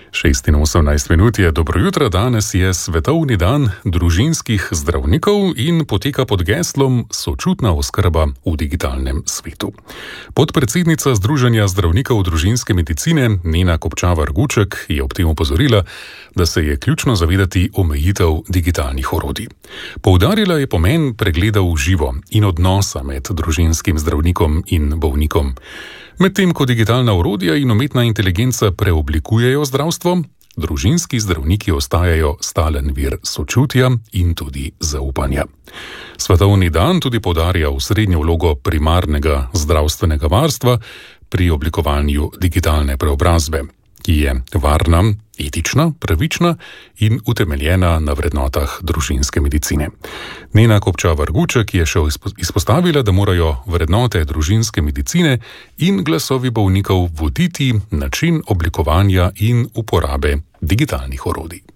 6:18 je dobro jutro, danes je Svetovni dan družinskih zdravnikov in poteka pod geslom Sočutna oskrba v digitalnem svetu. Podpredsednica Združenja zdravnikov družinske medicine Nena Kopčavar-Guček je ob tem opozorila, da se je ključno zavedati omejitev digitalnih orodij. Poudarila je pomen pregleda v živo in odnosa med družinskim zdravnikom in bolnikom. Medtem ko digitalna orodja in umetna inteligenca preoblikujejo zdravstvo, družinski zdravniki ostajajo stalen vir sočutja in tudi zaupanja. Svetovni dan tudi poudarja osrednjo vlogo primarnega zdravstvenega varstva pri oblikovanju digitalne preobrazbe, ki je varna, etična, pravična in utemeljena na vrednotah družinske medicine. Nena Kopčavar-Guček je še izpostavila, da morajo vrednote družinske medicine in glasovi bolnikov voditi način oblikovanja in uporabe digitalnih orodij.